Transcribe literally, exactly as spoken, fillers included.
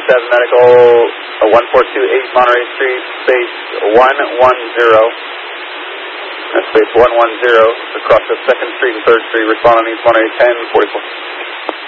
seven Medical, uh, one four two eight Monterey Street, space one one zero. That's space one one zero, across the second Street and third Street, respond on East Monterey ten forty-four.